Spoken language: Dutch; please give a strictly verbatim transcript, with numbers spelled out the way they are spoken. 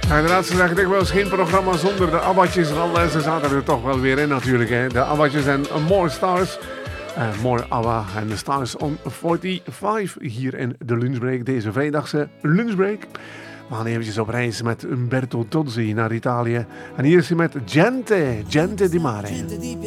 Inderdaad, ze zeggen dikwijls geen programma zonder de Abbatjes. Wel, ze zaten er toch wel weer in natuurlijk. Hè. De Abbatjes en More Stars. Uh, more ABBA en de Stars on vijfenveertig hier in de lunchbreak. Deze vrijdagse lunchbreak. We gaan eventjes op reis met Umberto Tozzi naar Italië. En hier is hij met Gente, Gente di Mare.